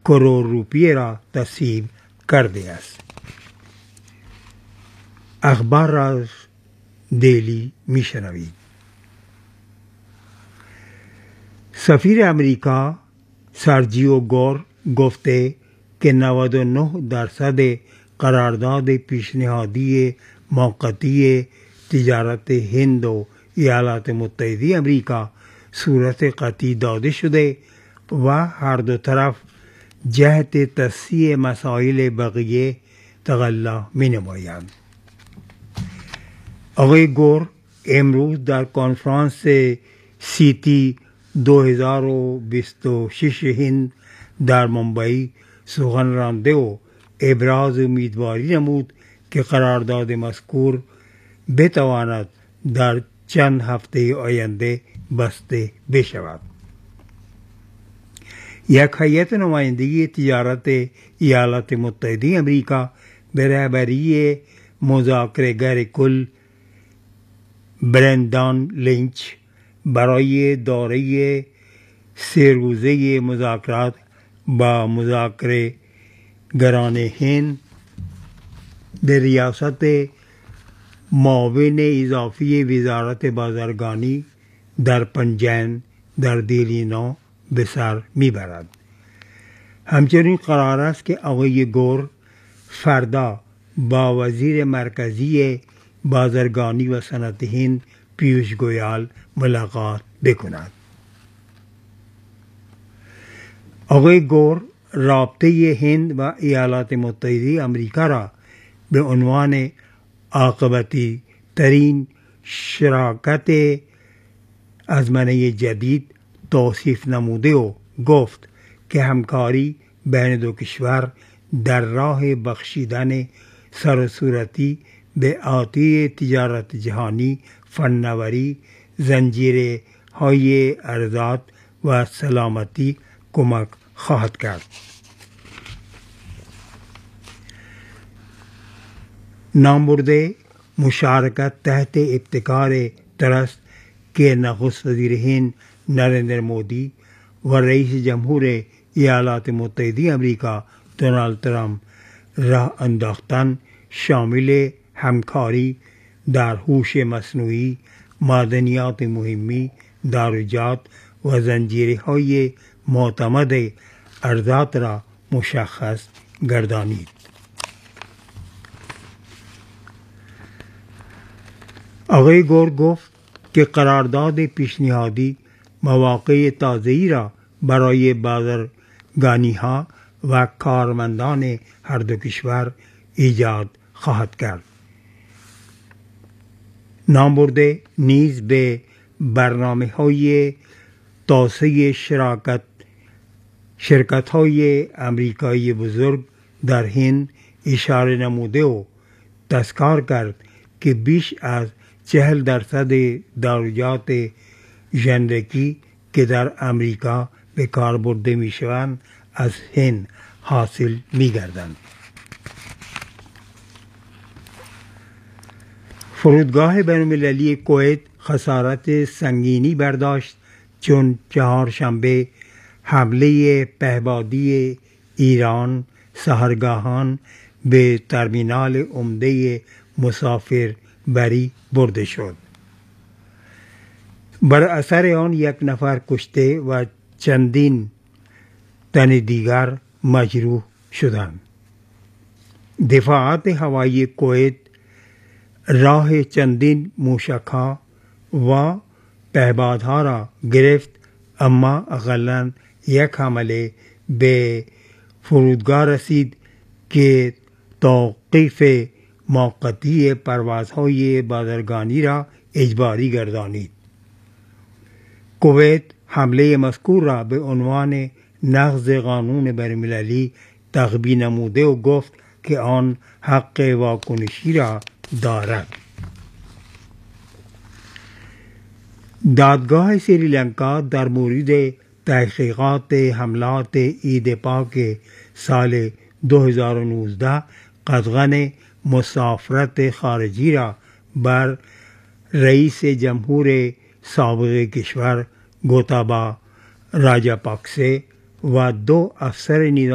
کروڑ روپیه را تصویب کرده است. اخبار را از دیلی میشنوید. سفیر امریکا سرجیو گور گفته که 99% قرارداد پیشنهادی موقتی تجارت هند و ایالات متحده امریکا صورت قطعی داده شده و هر دو طرف جهت تصحیح مسائل بقیه تقلا می نمایند. آقای گور امروز در کنفرانس سیتی 2026 هند در ممبئی سخن رانده و ابراز امیدواری نمود که قرارداد مذکور بتواند در چند هفته آینده بسته بشود. یک هیئت نمایندگی تجارت ایالات متحده امریکا به رهبری مذاکره‌گر کل برندان لینچ برای دوره 3 روزه مذاکرات با مذاکره‌گران هند به ریاست معاون اضافی وزارت بازرگانی در پنجین در دهلی نو به سر میبرد. همچنین قرار است که آقای گور فردا با وزیر مرکزی بازرگانی و صنعت هند پیوش گویل ملاقات بکند. آقای گور رابطه هند و ایالات متحده امریکا را به عنوان عاقبتی ترین شراکت ازمنه جدید توصیف نموده و گفت که همکاری بین دو کشور در راه بخشیدن سرصورتی به آتی تجارت جهانی، فناوری، زنجیرهای ارزاد و سلامتی کمک خواهد کرد. نامبرده مشارکت تحت ابتکار ترست که نخست وزیر هند نریندر مودی و رئیس جمهور ایالات متحده امریکا دونالد ترامپ راه انداختن شامل همکاری در هوش مصنوعی، معدنیات مهمی، داروجات و زنجیرهای معتمد ارزاد را مشخص گردانید. آقای گور گفت که قرارداد پیشنهادی مواقع تازه‌ای را برای بازرگانی‌ها و کارمندان هر دو کشور ایجاد خواهد کرد. نامبرده نیز به برنامه‌های توسعه شرکت‌های امریکایی بزرگ در هند اشاره نموده و تذکر کرد که بیش از 40% داروجات ژنریکی که در امریکا به کار برده می شوند از هند حاصل می گردند. فرودگاه بین‌المللی کویت خسارت سنگینی برداشت چون چهارشنبه حمله پهپادی ایران سحرگاهان به ترمینال عمده مسافربری برده شد. بر اثر آن یک نفر کشته و چندین تن دیگر مجروح شدند. دفاعات هوایی کویت راه چندین موشک‌ها و پهپادها را گرفت، اما اقلاً یک حمله به فرودگاه رسید که توقیف موقتی پروازهای بازرگانی را اجباری گردانید. کویت حمله مذکور را به عنوان نقض قانون بین‌المللی تخبیه نموده و گفت که آن حق واکنشی را دارد. دادگاه سریلانکا در مورد تحقیقات حملات عید پاک سال 2019 قطعاً مسافرت خارجی را بر رئیس جمهور سابق کشور گوتابا راجاپاکسه و 2 افسر